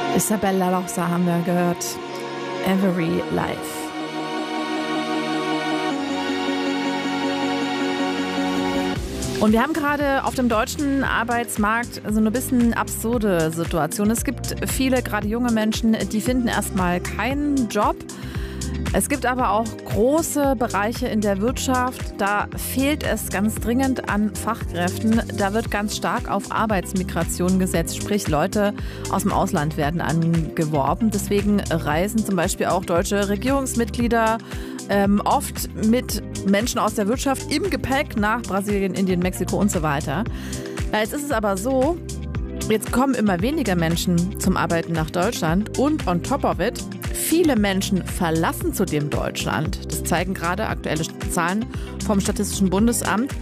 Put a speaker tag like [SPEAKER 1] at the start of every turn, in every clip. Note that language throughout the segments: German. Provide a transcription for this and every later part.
[SPEAKER 1] Isabella Rossa haben wir gehört. Every Life. Und wir haben gerade auf dem deutschen Arbeitsmarkt so eine bisschen absurde Situation. Es gibt viele, gerade junge Menschen, die finden erstmal keinen Job. Es gibt aber auch große Bereiche in der Wirtschaft, da fehlt es ganz dringend an Fachkräften. Da wird ganz stark auf Arbeitsmigration gesetzt, sprich Leute aus dem Ausland werden angeworben. Deswegen reisen zum Beispiel auch deutsche Regierungsmitglieder oft mit Menschen aus der Wirtschaft im Gepäck nach Brasilien, Indien, Mexiko und so weiter. Jetzt ist es aber so, jetzt kommen immer weniger Menschen zum Arbeiten nach Deutschland und on top of it, viele Menschen verlassen zudem Deutschland. Das zeigen gerade aktuelle Zahlen vom Statistischen Bundesamt.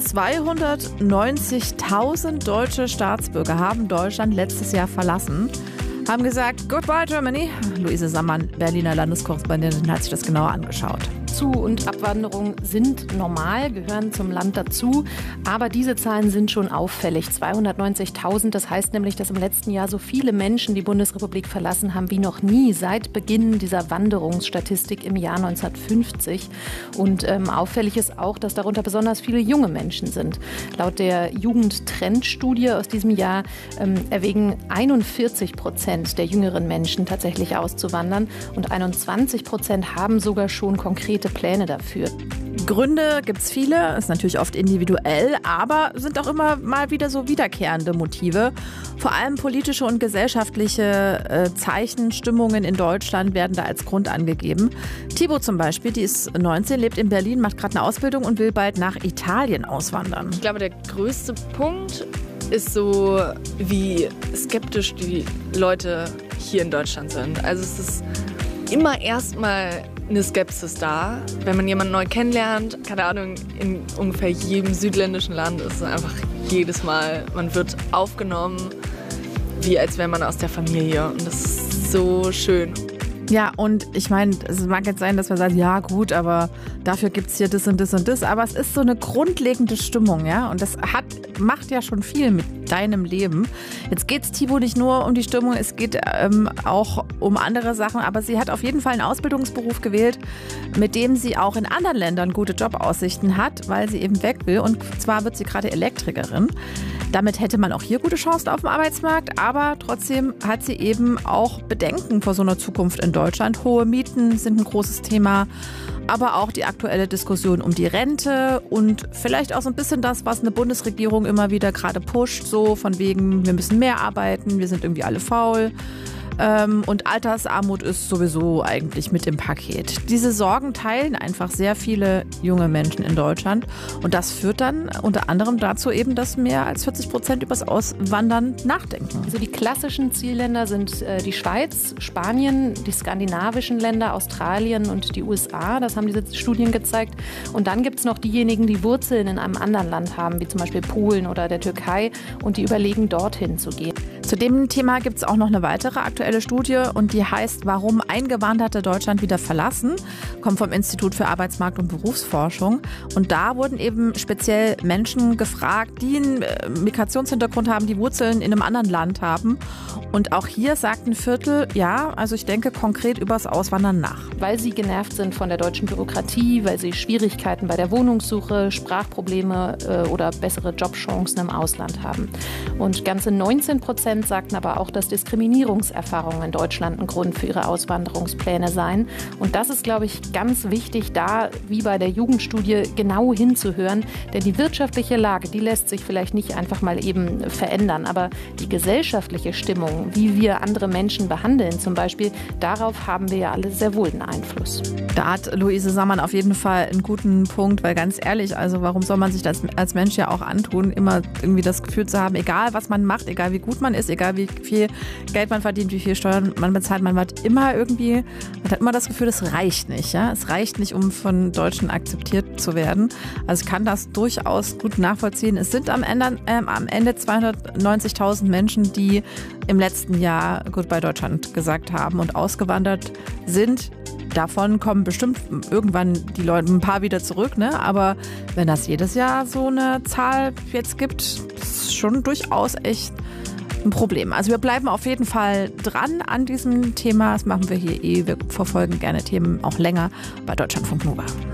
[SPEAKER 1] 290.000 deutsche Staatsbürger haben Deutschland letztes Jahr verlassen. Haben gesagt, goodbye Germany. Luise Sammann, Berliner Landeskorrespondentin, hat sich das genauer angeschaut.
[SPEAKER 2] Zu- und Abwanderung sind normal, gehören zum Land dazu. Aber diese Zahlen sind schon auffällig. 290.000, das heißt nämlich, dass im letzten Jahr so viele Menschen die Bundesrepublik verlassen haben wie noch nie seit Beginn dieser Wanderungsstatistik im Jahr 1950. Und auffällig ist auch, dass darunter besonders viele junge Menschen sind. Laut der Jugendtrendstudie aus diesem Jahr erwägen 41% der jüngeren Menschen tatsächlich auszuwandern und 21% haben sogar schon konkrete Pläne dafür.
[SPEAKER 1] Gründe gibt es viele, ist natürlich oft individuell, aber sind auch immer mal wieder so wiederkehrende Motive. Vor allem politische und gesellschaftliche Zeichen, Stimmungen in Deutschland werden da als Grund angegeben. Thibaut zum Beispiel, die ist 19, lebt in Berlin, macht gerade eine Ausbildung und will bald nach Italien auswandern.
[SPEAKER 3] Ich glaube, der größte Punkt ist so, wie skeptisch die Leute hier in Deutschland sind. Also es ist immer erstmal eine Skepsis da, wenn man jemanden neu kennenlernt. Keine Ahnung, in ungefähr jedem südländischen Land ist es einfach jedes Mal, man wird aufgenommen, wie als wäre man aus der Familie. Und das ist so schön.
[SPEAKER 1] Ja, und ich meine, es mag jetzt sein, dass wir sagen, ja gut, aber dafür gibt es hier das und das und das. Aber es ist so eine grundlegende Stimmung, ja. Und das macht ja schon viel mit deinem Leben. Jetzt geht es Thibaut nicht nur um die Stimmung, es geht auch um andere Sachen. Aber sie hat auf jeden Fall einen Ausbildungsberuf gewählt, mit dem sie auch in anderen Ländern gute Jobaussichten hat, weil sie eben weg will. Und zwar wird sie gerade Elektrikerin. Damit hätte man auch hier gute Chancen auf dem Arbeitsmarkt. Aber trotzdem hat sie eben auch Bedenken vor so einer Zukunft in Deutschland. Hohe Mieten sind ein großes Thema, aber auch die aktuelle Diskussion um die Rente und vielleicht auch so ein bisschen das, was eine Bundesregierung immer wieder gerade pusht, so von wegen, wir müssen mehr arbeiten, wir sind irgendwie alle faul. Und Altersarmut ist sowieso eigentlich mit im Paket. Diese Sorgen teilen einfach sehr viele junge Menschen in Deutschland. Und das führt dann unter anderem dazu eben, dass mehr als 40% übers Auswandern nachdenken.
[SPEAKER 2] Also die klassischen Zielländer sind die Schweiz, Spanien, die skandinavischen Länder, Australien und die USA. Das haben diese Studien gezeigt. Und dann gibt es noch diejenigen, die Wurzeln in einem anderen Land haben, wie zum Beispiel Polen oder der Türkei. Und die überlegen, dorthin zu gehen.
[SPEAKER 1] Zu dem Thema gibt es auch noch eine weitere aktuelle Studie und die heißt, warum Eingewanderte Deutschland wieder verlassen, kommt vom Institut für Arbeitsmarkt- und Berufsforschung. Und da wurden eben speziell Menschen gefragt, die einen Migrationshintergrund haben, die Wurzeln in einem anderen Land haben. Und auch hier sagt ein Viertel, ja, also ich denke konkret übers Auswandern nach.
[SPEAKER 2] Weil sie genervt sind von der deutschen Bürokratie, weil sie Schwierigkeiten bei der Wohnungssuche, Sprachprobleme oder bessere Jobchancen im Ausland haben. Und ganze 19% sagten aber auch, dass Diskriminierungserfahrungen in Deutschland ein Grund für ihre Auswanderungspläne seien. Und das ist, glaube ich, ganz wichtig, da wie bei der Jugendstudie genau hinzuhören. Denn die wirtschaftliche Lage, die lässt sich vielleicht nicht einfach mal eben verändern. Aber die gesellschaftliche Stimmung, wie wir andere Menschen behandeln zum Beispiel, darauf haben wir ja alle sehr wohl einen Einfluss.
[SPEAKER 1] Da hat Luise Sammann auf jeden Fall einen guten Punkt, weil ganz ehrlich, also warum soll man sich das als Mensch ja auch antun, immer irgendwie das Gefühl zu haben, egal was man macht, egal wie gut man ist, egal wie viel Geld man verdient, wie viel Steuern man bezahlt, man hat immer das Gefühl, es reicht nicht. Ja? Es reicht nicht, um von Deutschen akzeptiert zu werden. Also ich kann das durchaus gut nachvollziehen. Es sind am Ende 290.000 Menschen, die im letzten Jahr Goodbye Deutschland gesagt haben und ausgewandert sind. Davon kommen bestimmt irgendwann die Leute, ein paar wieder zurück, ne? Aber wenn das jedes Jahr so eine Zahl jetzt gibt, ist schon durchaus echt ein Problem. Also wir bleiben auf jeden Fall dran an diesem Thema. Das machen wir hier wir verfolgen gerne Themen auch länger bei Deutschlandfunk Nova.